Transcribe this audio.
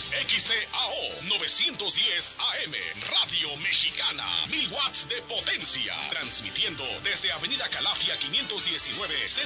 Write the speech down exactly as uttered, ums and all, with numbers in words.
es X C A O novecientos diez A M, Radio Mexicana, mil watts de potencia, transmitiendo desde Avenida Calafia quinientos diecinueve,